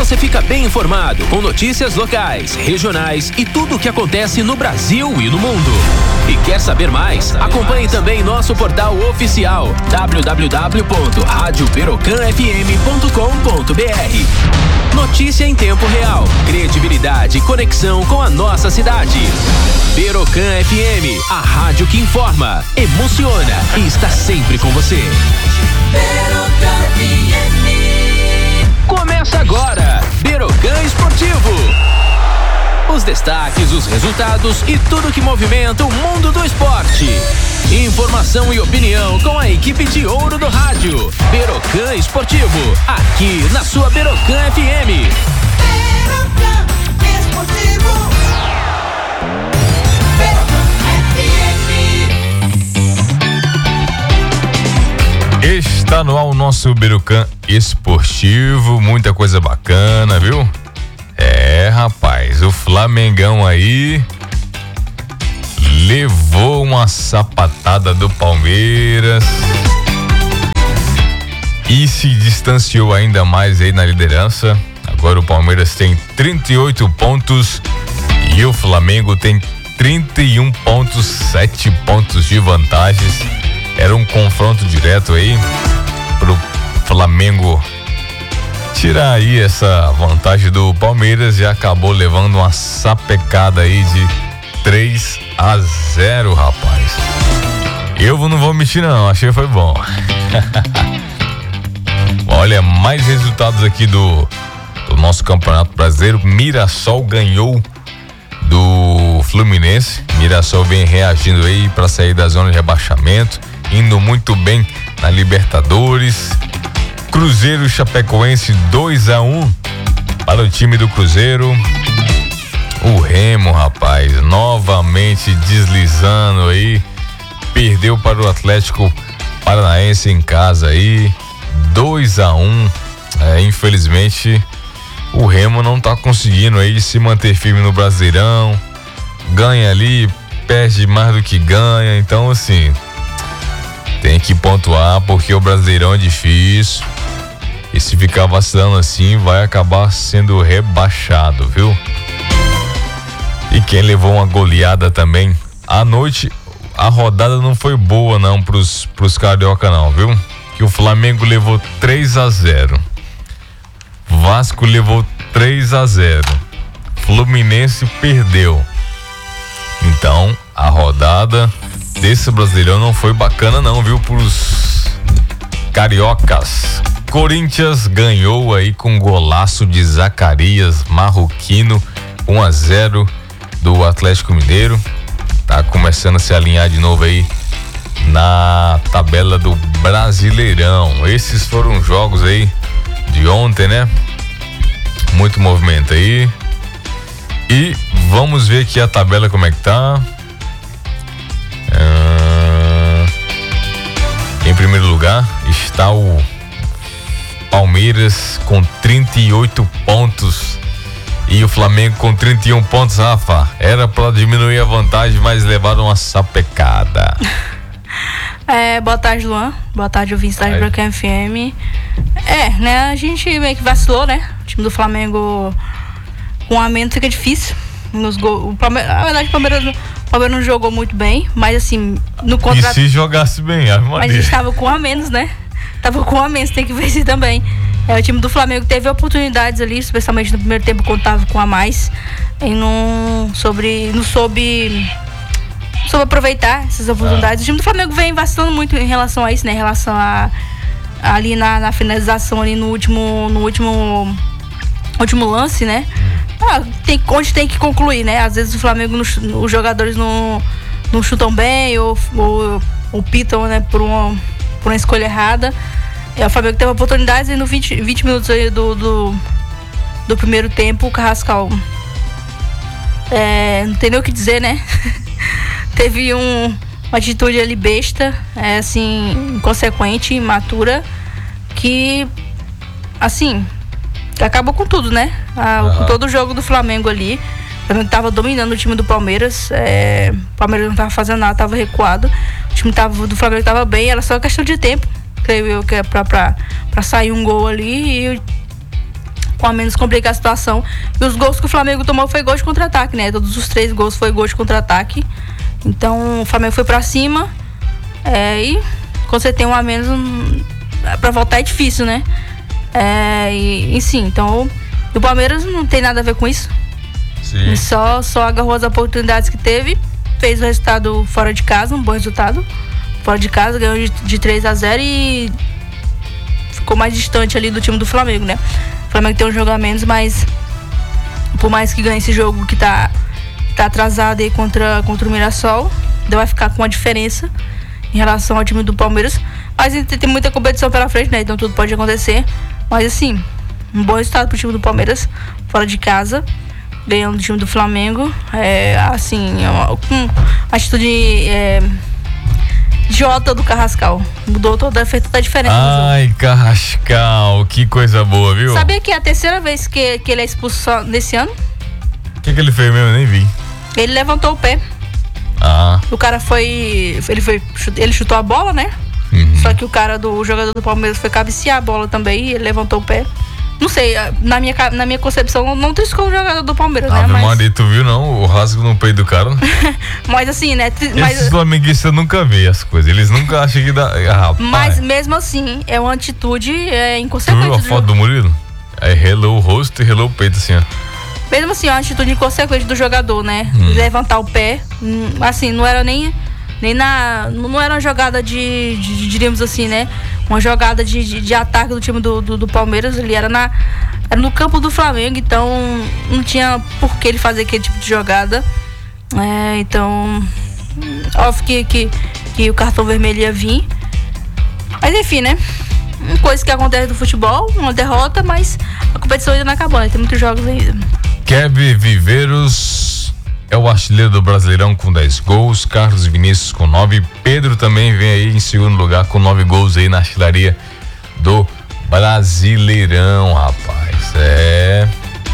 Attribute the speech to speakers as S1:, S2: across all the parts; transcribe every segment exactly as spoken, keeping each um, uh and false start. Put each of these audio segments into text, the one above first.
S1: você fica bem informado com notícias locais, regionais e tudo o que acontece no Brasil e no mundo. E quer saber mais? Acompanhe também nosso portal oficial w w w ponto rádio berocan f m ponto com ponto b r. Notícia em tempo real, credibilidade e conexão com a nossa cidade. Berocan F M, a rádio que informa, emociona e está sempre com você. Berocan F M. Começa agora, Berocan Esportivo. Os destaques, os resultados e tudo que movimenta o mundo do esporte. Informação e opinião com a equipe de ouro do rádio. Berocan Esportivo, aqui na sua Berocan F M.
S2: Berocan Esportivo. Berocan F M.
S3: Está no ar o nosso Berocan Esportivo, muita coisa bacana, viu? É, rapaz, o Flamengão aí levou uma sapatada do Palmeiras e se distanciou ainda mais aí na liderança. Agora o Palmeiras tem trinta e oito pontos e o Flamengo tem trinta e um pontos, sete pontos de vantagens. Era um confronto direto aí pro Flamengo tirar aí essa vantagem do Palmeiras e acabou levando uma sapecada aí de três a zero, rapaz. Eu não vou mentir não, achei que foi bom. Olha, mais resultados aqui do, do nosso Campeonato Brasileiro. Mirassol ganhou do Fluminense. Mirassol vem reagindo aí para sair da zona de rebaixamento, indo muito bem na Libertadores. Cruzeiro e Chapecoense dois a um para o time do Cruzeiro. O Remo, rapaz, novamente deslizando aí, perdeu para o Atlético Paranaense em casa aí, dois a um. É, infelizmente o Remo não tá conseguindo aí se manter firme no Brasileirão, ganha ali, perde mais do que ganha, então assim, tem que pontuar porque o Brasileirão é difícil. E se ficar vacilando assim, vai acabar sendo rebaixado, viu? E quem levou uma goleada também à noite, a rodada não foi boa não pros, pros carioca não, viu? Que o Flamengo levou três a zero. Vasco levou três a zero. Fluminense perdeu. Então, a rodada desse Brasileirão não foi bacana não, viu? Pros cariocas. Corinthians ganhou aí com golaço de Zacarias Marroquino, um a zero do Atlético Mineiro. Tá começando a se alinhar de novo aí na tabela do Brasileirão. Esses foram os jogos aí de ontem, né? Muito movimento aí. E vamos ver aqui a tabela como é que tá. Ah, em primeiro lugar está o Palmeiras com trinta e oito pontos e o Flamengo com trinta e um pontos, Rafa. Era pra diminuir a vantagem, mas levaram uma sapecada.
S4: É, boa tarde, Luan. Boa tarde, ouvintes da Berocan F M. É, né, a gente meio que vacilou, né? O time do Flamengo com um a menos fica difícil. Nos go... o Palmeiras, na verdade, o Palmeiras, o Palmeiras não jogou muito bem, mas assim, no contrato.
S3: E se jogasse bem, a
S4: mas a gente tava com um a menos, né? Tava com um a menos, tem que vencer também. É, o time do Flamengo teve oportunidades ali, especialmente no primeiro tempo, quando tava com a mais. E não, sobre, não soube, soube aproveitar essas oportunidades. Ah. O time do Flamengo vem vacilando muito em relação a isso, né? Em relação a ali na, na finalização, ali no último, no último, último lance, né? Ah, tem, onde tem que concluir, né? Às vezes o Flamengo, no, os jogadores não, não chutam bem ou, ou, ou pitam, né? Por uma, por uma escolha errada. É, o Flamengo teve oportunidades e no vinte, vinte minutos aí do, do, do primeiro tempo, o Carrascal é, não tem nem o que dizer, né? Teve um, uma atitude ali besta, é, assim, inconsequente, imatura, que, assim, acabou com tudo, né? Ah, uhum. Com todo o jogo do Flamengo ali. O Flamengo tava dominando o time do Palmeiras, é, o Palmeiras não tava fazendo nada, tava recuado. O time tava, do Flamengo tava bem, era só questão de tempo, creio eu, que é pra, pra, pra sair um gol ali e com a menos complica a situação. E os gols que o Flamengo tomou foi gol de contra-ataque, né? Todos os três gols foi gol de contra-ataque. Então o Flamengo foi pra cima. É, e quando você tem um a menos, um, pra voltar é difícil, né? É, e, e sim, então o Palmeiras não tem nada a ver com isso.
S3: Sim.
S4: Só, só agarrou as oportunidades que teve, fez o resultado fora de casa, um bom resultado. Fora de casa, ganhou de, de três a zero e ficou mais distante ali do time do Flamengo, né? O Flamengo tem um jogo a menos, mas por mais que ganhe esse jogo que tá, tá atrasado aí contra, contra o Mirassol, ainda vai ficar com uma diferença em relação ao time do Palmeiras. Mas tem muita competição pela frente, né? Então tudo pode acontecer. Mas assim, um bom resultado pro time do Palmeiras, fora de casa, ganhando do time do Flamengo. É, assim, com atitude é, idiota do Carrascal. Mudou toda, fez toda a diferença.
S3: Ai, Carrascal, que coisa boa, viu?
S4: Sabia que é a terceira vez que, que ele é expulso só nesse ano?
S3: O que, que ele fez mesmo? Eu nem vi.
S4: Ele levantou o pé.
S3: Ah.
S4: O cara foi. Ele foi. Ele chutou a bola, né?
S3: Uhum.
S4: Só que o cara do o jogador do Palmeiras foi cabecear a bola também e ele levantou o pé. Não sei, na minha, na minha concepção não triscou o jogador do Palmeiras, né?
S3: Ave
S4: Mas...
S3: Maria, tu viu não? O rasgo no peito do cara.
S4: Mas assim, né? Tri... Mas...
S3: Esses flamenguistas nunca veem as coisas. Eles nunca acham que dá. Ah, rapaz.
S4: Mas mesmo assim, é uma atitude é,
S3: Tu
S4: inconsequente.
S3: viu a
S4: do
S3: foto do Murilo? Aí relou o rosto e relou o peito assim, ó.
S4: Mesmo assim, é uma atitude inconsequente do jogador, né?
S3: Hum.
S4: Levantar o pé. Assim, não era nem. Nem na. Não era uma jogada de, de diríamos assim, né? Uma jogada de, de, de ataque do time do, do, do Palmeiras. Ele era, na, era no campo do Flamengo, então não tinha por que ele fazer aquele tipo de jogada. É, então, óbvio que, que, que o cartão vermelho ia vir. Mas enfim, né? Coisa que acontece no futebol, uma derrota, mas a competição ainda não acabou, né? Tem muitos jogos ainda.
S3: Kevin Viveiros é o artilheiro do Brasileirão com dez gols, Carlos Vinícius com nove, Pedro também vem aí em segundo lugar com nove gols aí na artilharia do Brasileirão, rapaz. É.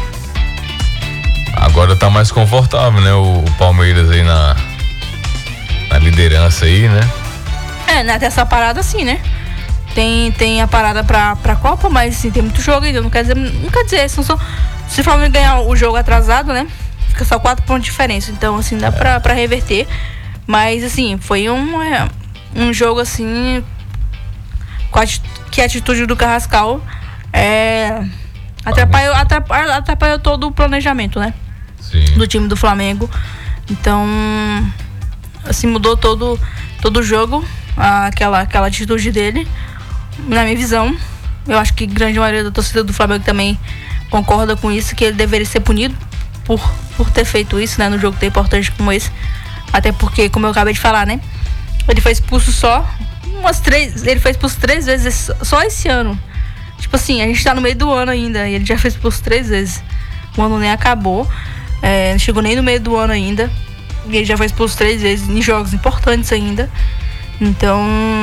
S3: Agora tá mais confortável, né? O, o Palmeiras aí na, na liderança aí, né?
S4: É, né? Até essa parada assim, né? Tem, tem a parada pra, pra Copa, mas assim, tem muito jogo ainda. Não quer dizer, não quer dizer, são só, se o Flamengo ganhar o jogo atrasado, né? Fica só quatro pontos de diferença. Então, assim, dá é. pra, pra reverter. Mas, assim, foi um, é, um jogo, assim, com a, que a atitude do Carrascal é, atrapalhou, atrapalhou, atrapalhou todo o planejamento, né?
S3: Sim. Do
S4: time do Flamengo. Então, assim, mudou todo, todo o jogo, aquela, aquela atitude dele. Na minha visão, eu acho que grande maioria da torcida do Flamengo também concorda com isso, que ele deveria ser punido por, por ter feito isso, né, no jogo tão importante como esse. Até porque, como eu acabei de falar, né, ele foi expulso só umas três, ele foi expulso três vezes só esse ano. Tipo assim, a gente tá no meio do ano ainda e ele já foi expulso três vezes. O ano nem acabou, é, não chegou nem no meio do ano ainda e ele já foi expulso três vezes em jogos importantes ainda. Então,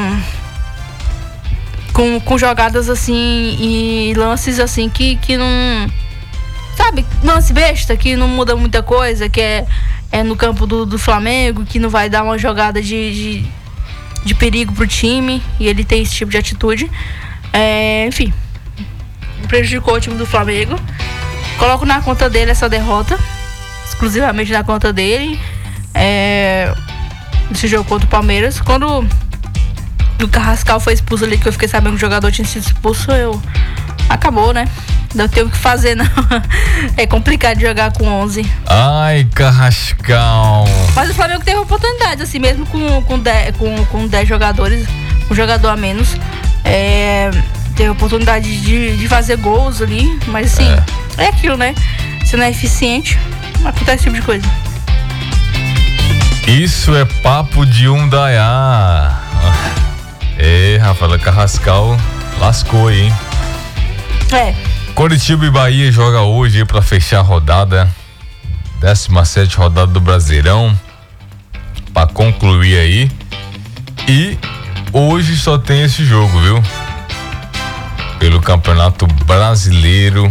S4: com, com jogadas assim e lances assim que, que não, sabe, lance besta, que não muda muita coisa, que é, é no campo do, do Flamengo, que não vai dar uma jogada de, de, de perigo pro time, e ele tem esse tipo de atitude. É, enfim, prejudicou o time do Flamengo. Coloco na conta dele essa derrota, exclusivamente na conta dele, é, esse jogo contra o Palmeiras. Quando o Carrascal foi expulso ali, que eu fiquei sabendo que o jogador tinha sido expulso, eu... acabou, né? Não tenho o que fazer, não. É complicado de jogar com onze.
S3: Ai, Carrascal.
S4: Mas o Flamengo teve oportunidade, assim, mesmo com, com, dez, com, com dez jogadores, um jogador a menos. É, teve oportunidade de, de fazer gols ali, mas assim, é. é aquilo, né? Se não é eficiente, acontece esse tipo de coisa.
S3: Isso é papo de um Dayá. É, Rafaela Carrascal lascou aí, hein?
S4: É.
S3: Coritiba e Bahia joga hoje aí pra fechar a rodada, décima sétima rodada do Brasileirão, pra concluir aí. E hoje só tem esse jogo, viu? Pelo Campeonato Brasileiro,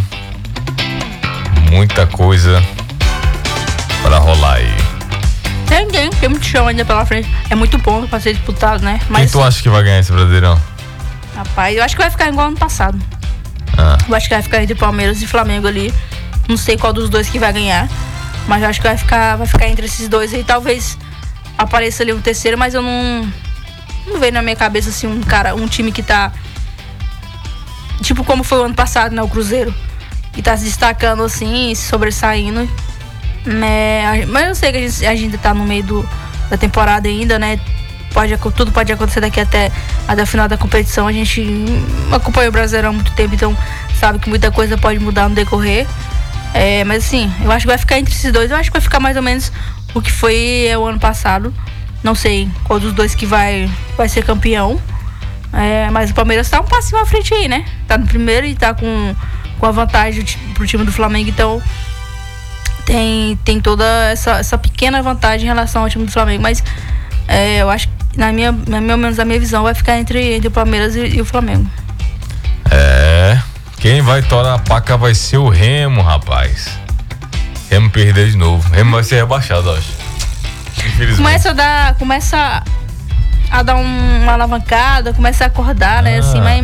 S3: muita coisa pra rolar aí.
S4: Tem, tem, tem muito chão ainda pela frente. É muito bom pra ser disputado, né? Mas,
S3: quem tu acha que vai ganhar esse Brasileirão?
S4: rapaz, eu acho que vai ficar igual ano passado.
S3: Ah.
S4: Eu acho que vai ficar entre Palmeiras e Flamengo ali. Não sei qual dos dois que vai ganhar. Mas eu acho que vai ficar, vai ficar entre esses dois aí. Talvez apareça ali um terceiro, mas eu não. Não veio na minha cabeça assim um cara, um time que tá. Tipo como foi o ano passado, né? O Cruzeiro. Que tá se destacando assim, se sobressaindo. Né? Mas eu sei que a gente, a gente tá no meio do, da temporada ainda, né? Pode, tudo pode acontecer daqui até, até o final da competição. A gente acompanha o Brasileirão há muito tempo, então sabe que muita coisa pode mudar no decorrer. É, mas assim, eu acho que vai ficar entre esses dois. Eu acho que vai ficar mais ou menos o que foi é, o ano passado. Não sei qual dos dois que vai, vai ser campeão. É, mas o Palmeiras tá um passinho à frente aí, né? Tá no primeiro e tá com, com a vantagem pro time do Flamengo. Então tem, tem toda essa, essa pequena vantagem em relação ao time do Flamengo. Mas é, eu acho que na minha, na minha, menos na minha visão vai ficar entre, entre o Palmeiras e, e o Flamengo.
S3: É, quem vai torar a paca vai ser o Remo, rapaz. Remo perder de novo. Remo vai ser rebaixado, eu acho. Infelizmente.
S4: Começa a dar, começa a dar um, uma alavancada, começa a acordar, né?
S3: Ah.
S4: Assim, mas